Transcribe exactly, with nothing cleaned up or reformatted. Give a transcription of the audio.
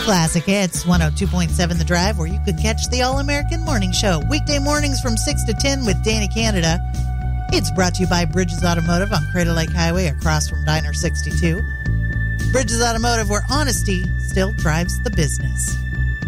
Classic Hits, one oh two point seven The Drive, where you could catch the All-American Morning Show. Weekday mornings from six to ten with Danny Canada. It's brought to you by Bridges Automotive on Crater Lake Highway across from Diner sixty-two. Bridges Automotive, where honesty still drives the business.